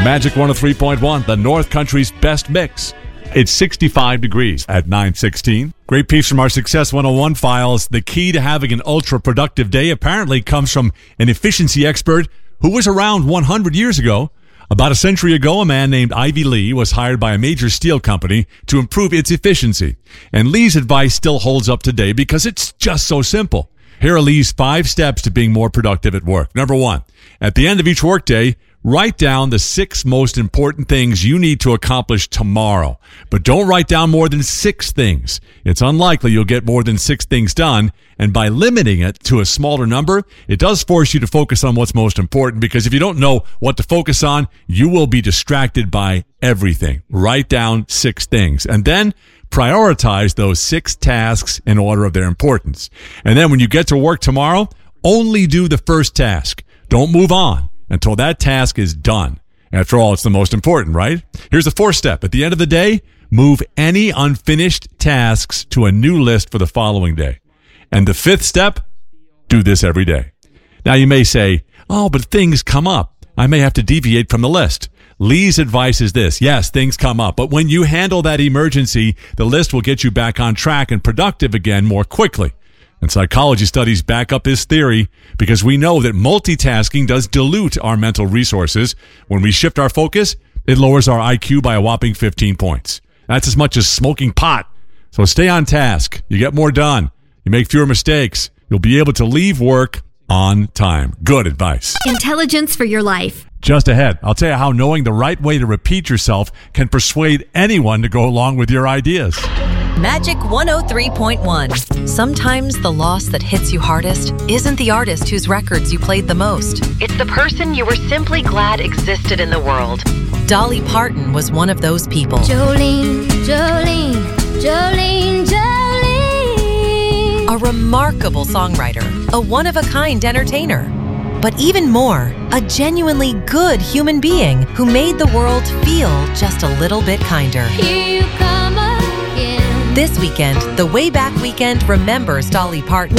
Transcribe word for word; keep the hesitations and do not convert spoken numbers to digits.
Magic one oh three point one, the North Country's best mix. It's sixty-five degrees at nine sixteen. Great piece from our Success one oh one files. The key to having an ultra-productive day apparently comes from an efficiency expert who was around one hundred years ago. About a century ago, a man named Ivy Lee was hired by a major steel company to improve its efficiency. And Lee's advice still holds up today because it's just so simple. Here are Lee's five steps to being more productive at work. Number one, at the end of each workday, write down the six most important things you need to accomplish tomorrow. But don't write down more than six things. It's unlikely you'll get more than six things done. And by limiting it to a smaller number, it does force you to focus on what's most important, because if you don't know what to focus on, you will be distracted by everything. Write down six things. And then prioritize those six tasks in order of their importance. And then when you get to work tomorrow, only do the first task. Don't move on until that task is done. After all, it's the most important, right? Here's the fourth step. At the end of the day, move any unfinished tasks to a new list for the following day. And the fifth step, do this every day. Now you may say, oh, but things come up. I may have to deviate from the list. Lee's advice is this. Yes, things come up, but when you handle that emergency, the list will get you back on track and productive again more quickly. And psychology studies back up this theory because we know that multitasking does dilute our mental resources. When we shift our focus, it lowers our I Q by a whopping fifteen points. That's as much as smoking pot. So stay on task. You get more done. You make fewer mistakes. You'll be able to leave work on time. Good advice. Intelligence for your life. Just ahead, I'll tell you how knowing the right way to repeat yourself can persuade anyone to go along with your ideas. Magic one oh three point one. Sometimes the loss that hits you hardest isn't the artist whose records you played the most. It's the person you were simply glad existed in the world. Dolly Parton was one of those people. Jolene, Jolene, Jolene, Jolene. A remarkable songwriter, a one-of-a-kind entertainer. But even more, a genuinely good human being who made the world feel just a little bit kinder. Here you come again. This weekend, the Way Back Weekend remembers Dolly Parton.